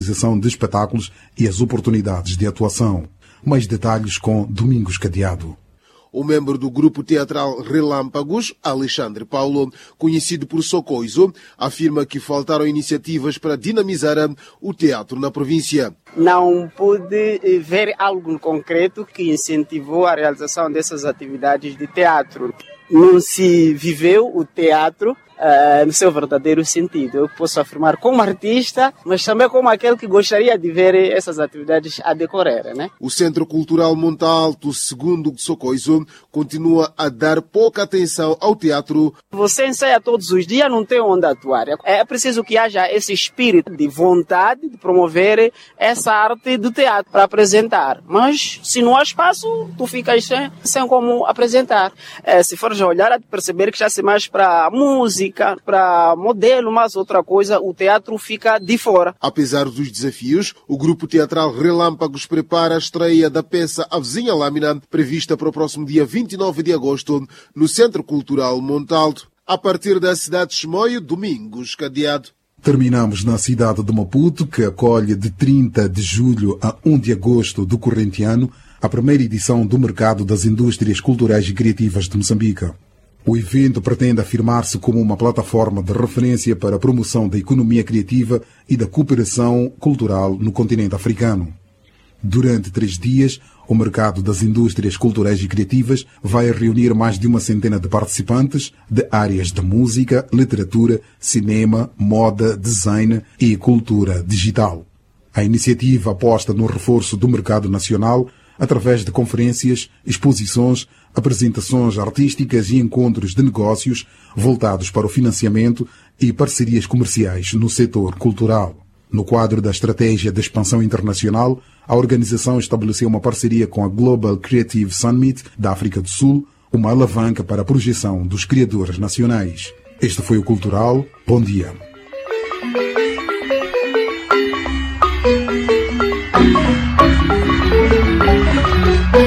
realização de espetáculos e as oportunidades de atuação. Mais detalhes com Domingos Cadeado. O membro do grupo teatral Relâmpagos, Alexandre Paulo, conhecido por Socoiso, afirma que faltaram iniciativas para dinamizar o teatro na província. Não pude ver algo concreto que incentivou a realização dessas atividades de teatro. Não se viveu o teatro no seu verdadeiro sentido. Eu posso afirmar como artista, mas também como aquele que gostaria de ver essas atividades a decorrer, né? O Centro Cultural Monte Alto, segundo Socoiso, continua a dar pouca atenção ao teatro. Você ensaia todos os dias, não tem onde atuar. É preciso que haja esse espírito de vontade de promover essa arte do teatro para apresentar. Mas se não há espaço, tu ficas sem como apresentar. Se fores a olhar, perceber que já se mais para música, para modelo, mas outra coisa, o teatro fica de fora. Apesar dos desafios, o grupo teatral Relâmpagos prepara a estreia da peça A Vizinha Lâmina, prevista para o próximo dia 29 de agosto, no Centro Cultural Monte Alto, a partir da cidade de Chimoio, Domingos Cadeado. Terminamos na cidade de Maputo, que acolhe de 30 de julho a 1 de agosto do corrente ano a primeira edição do Mercado das Indústrias Culturais e Criativas de Moçambique. O evento pretende afirmar-se como uma plataforma de referência para a promoção da economia criativa e da cooperação cultural no continente africano. Durante 3 dias, o Mercado das Indústrias Culturais e Criativas vai reunir mais de 100 de participantes de áreas de música, literatura, cinema, moda, design e cultura digital. A iniciativa aposta no reforço do mercado nacional através de conferências, exposições, apresentações artísticas e encontros de negócios voltados para o financiamento e parcerias comerciais no setor cultural. No quadro da estratégia de expansão internacional, a organização estabeleceu uma parceria com a Global Creative Summit da África do Sul, uma alavanca para a projeção dos criadores nacionais. Este foi o Cultural. Bom dia.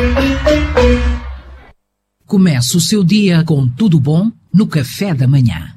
Comece o seu dia com tudo bom no café da manhã.